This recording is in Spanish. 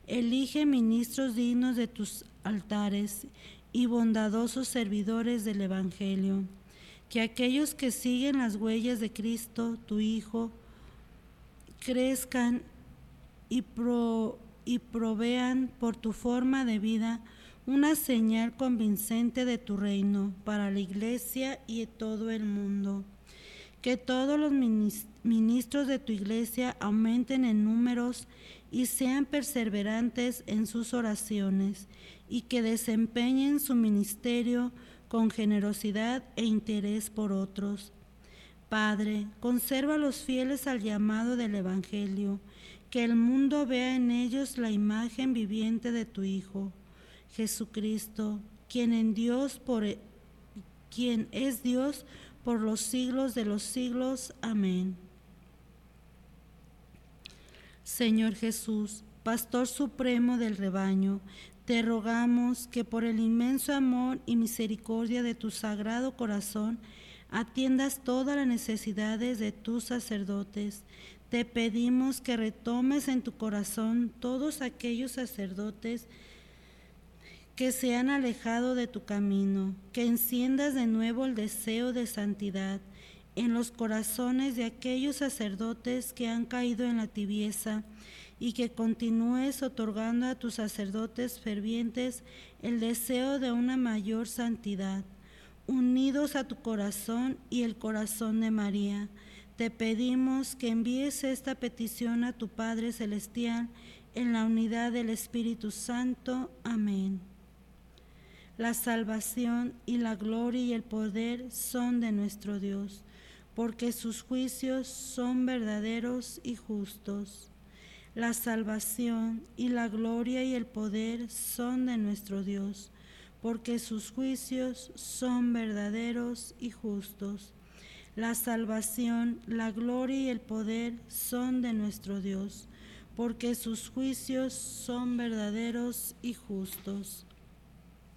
Elige ministros dignos de tus altares y bondadosos servidores del Evangelio. Que aquellos que siguen las huellas de Cristo, tu Hijo, crezcan y provean por tu forma de vida una señal convincente de tu reino para la Iglesia y todo el mundo. Que todos los ministros de tu Iglesia aumenten en números y sean perseverantes en sus oraciones, y que desempeñen su ministerio con generosidad e interés por otros. Padre, conserva a los fieles al llamado del Evangelio, que el mundo vea en ellos la imagen viviente de tu Hijo, Jesucristo, quien es Dios por los siglos de los siglos. Amén. Señor Jesús, Pastor supremo del rebaño, te rogamos que por el inmenso amor y misericordia de tu sagrado corazón atiendas todas las necesidades de tus sacerdotes. Te pedimos que retomes en tu corazón todos aquellos sacerdotes que se han alejado de tu camino, que enciendas de nuevo el deseo de santidad en los corazones de aquellos sacerdotes que han caído en la tibieza, y que continúes otorgando a tus sacerdotes fervientes el deseo de una mayor santidad. Unidos a tu corazón y el corazón de María, te pedimos que envíes esta petición a tu Padre Celestial en la unidad del Espíritu Santo. Amén. La salvación y la gloria y el poder son de nuestro Dios, porque sus juicios son verdaderos y justos. La salvación y la gloria y el poder son de nuestro Dios, porque sus juicios son verdaderos y justos. La salvación, la gloria y el poder son de nuestro Dios, porque sus juicios son verdaderos y justos.